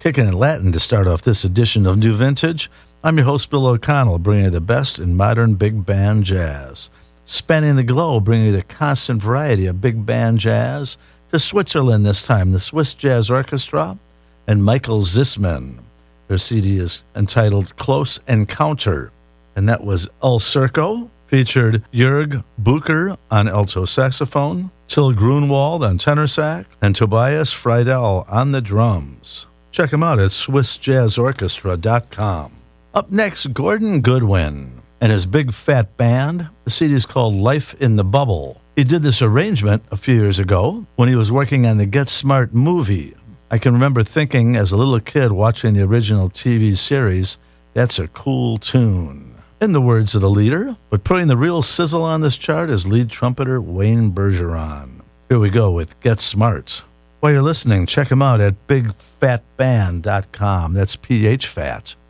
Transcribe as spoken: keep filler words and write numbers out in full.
Kicking in Latin to start off this edition of New Vintage. I'm your host, Bill O'Connell, bringing you the best in modern big band jazz. Spanning the globe, bringing you the constant variety of big band jazz. To Switzerland this time, the Swiss Jazz Orchestra and Michael Zisman. Their C D is entitled Close Encounter, and that was El Circo. Featured Jörg Bucher on alto saxophone, Till Grunwald on tenor sax, and Tobias Friedel on the drums. Check them out at swiss jazz orchestra dot com. Up next, Gordon Goodwin and his big fat band. The C D is called Life in the Bubble. He did this arrangement a few years ago when he was working on the Get Smart movie. I can remember thinking as a little kid watching the original T V series, that's a cool tune. In the words of the leader, but putting the real sizzle on this chart is lead trumpeter Wayne Bergeron. Here we go with Get Smart. While you're listening, check him out at big fat band dot com. That's P H Fat.